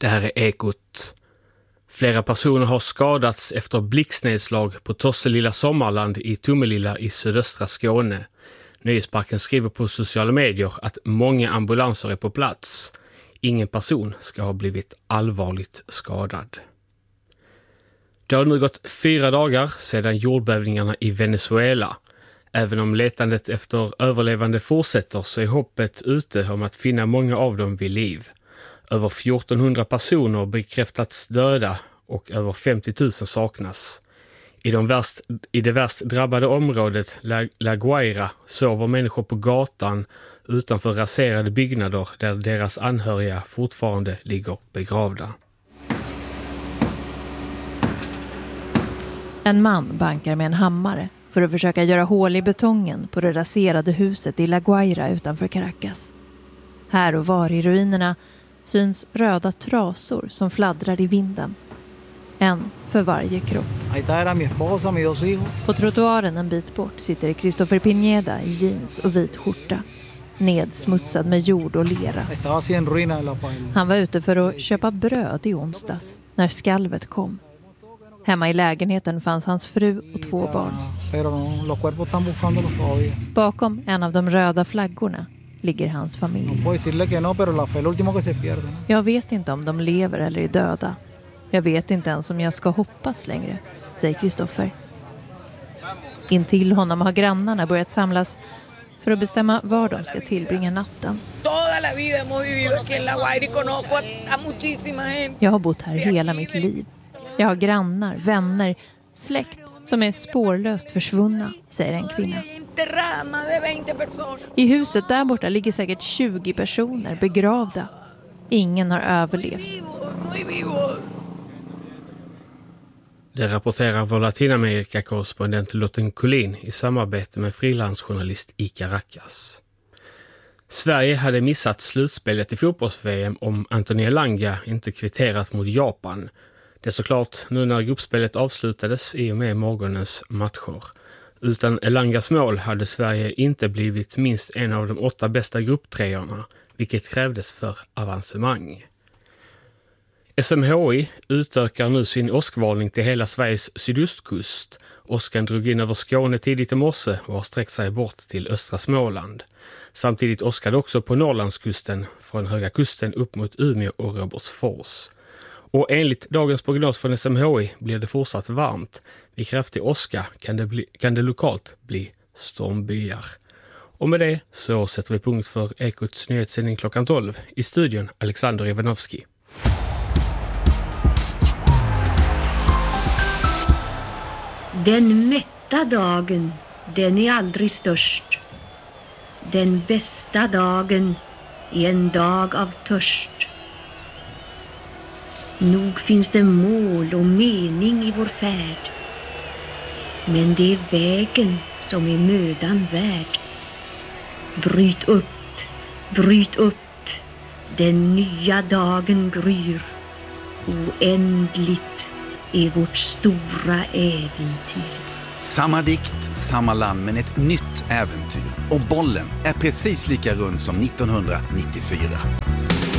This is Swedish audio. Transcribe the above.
Det här är Ekot. Flera personer har skadats efter blixtnedslag på Tosselilla Sommarland i Tomelilla i sydöstra Skåne. Nöjesparken skriver på sociala medier att många ambulanser är på plats. Ingen person ska ha blivit allvarligt skadad. Det har nu gått 4 dagar sedan jordbävningarna i Venezuela. Även om letandet efter överlevande fortsätter så är hoppet ute om att finna många av dem vid liv. Över 1400 personer bekräftats döda och över 50 000 saknas. I det värst drabbade området La Guaira sover människor på gatan utanför raserade byggnader där deras anhöriga fortfarande ligger begravda. En man bankar med en hammare för att försöka göra hål i betongen på det raserade huset i La Guaira utanför Caracas. Här och var i ruinerna syns röda trasor som fladdrar i vinden. En för varje kropp. På trottoaren en bit bort sitter Christopher Pineda i jeans och vit skjorta. Nedsmutsad med jord och lera. Han var ute för att köpa bröd i onsdags när skalvet kom. Hemma i lägenheten fanns hans fru och 2 barn. Bakom en av de röda flaggorna ligger hans familj. Jag vet inte om de lever eller är döda. Jag vet inte ens om jag ska hoppas längre, säger Christopher. Intill honom har grannarna börjat samlas för att bestämma var de ska tillbringa natten. Jag har bott här hela mitt liv. Jag har grannar, vänner, släkt som är spårlöst försvunna, säger en kvinna. I huset där borta ligger säkert 20 personer begravda. Ingen har överlevt. Det rapporterar vår Latinamerika-korrespondent Lotten Collin i samarbete med frilansjournalist i Caracas. Sverige hade missat slutspelet i fotbolls-VM om Anthony Elanga inte kvitterat mot Japan. Det är såklart nu när gruppspelet avslutades i och med morgonens matcher. Utan Elangas mål hade Sverige inte blivit minst en av de 8 bästa grupptreorna, vilket krävdes för avancemang. SMHI utökar nu sin åskvarning till hela Sveriges sydostkust. Åskan drog in över Skåne tidigt i morse och har sträckt sig bort till östra Småland. Samtidigt åskade också på Norrlandskusten från Höga kusten upp mot Umeå och Robertsfors. Och enligt dagens prognos från SMHI blir det fortsatt varmt. Vid kraftig åska kan det lokalt bli stormbyar. Och med det så sätter vi punkt för Ekots nyhetssändning klockan 12. I studion Alexander Ivanovski. Den mätta dagen, den är aldrig störst. Den bästa dagen är en dag av törst. Nog finns det mål och mening i vår färd. Men det är vägen som är mödan värd. Bryt upp, den nya dagen gryr. Oändligt är vårt stora äventyr. Samma dikt, samma land, men ett nytt äventyr. Och bollen är precis lika rund som 1994.